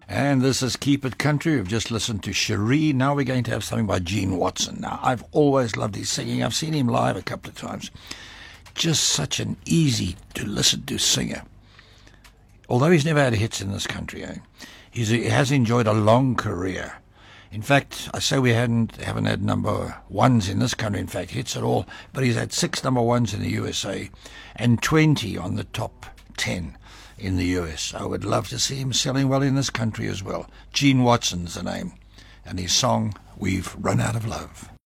And this is Keep It Country. We've just listened to Cherie. Now we're going to have something by Gene Watson. Now, I've always loved his singing. I've seen him live a couple of times. Just such an easy to listen to singer. Although he's never had hits in this country, he has enjoyed a long career. In fact, I say we haven't had number ones in this country, in fact, hits at all, but he's had 6 number ones in the USA and 20 on the top 10 in the US. I would love to see him selling well in this country as well. Gene Watson's the name, and his song, We've Run Out of Love.